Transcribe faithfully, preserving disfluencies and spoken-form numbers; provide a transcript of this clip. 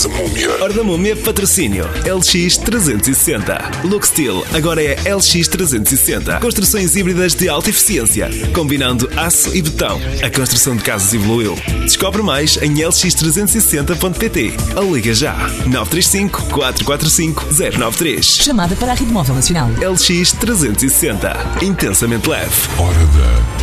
da Múmia. Hora da Múmia, patrocínio L X trezentos e sessenta. Look Steel agora é L X trezentos e sessenta. Construções híbridas de alta eficiência, combinando aço e betão. A construção de casas evoluiu. Descobre mais em l x trezentos e sessenta ponto p t ou liga já nove três cinco, quatro quatro cinco, zero nove três. Chamada para a Rede Móvel Nacional. L X trezentos e sessenta. Intensamente leve. Hora da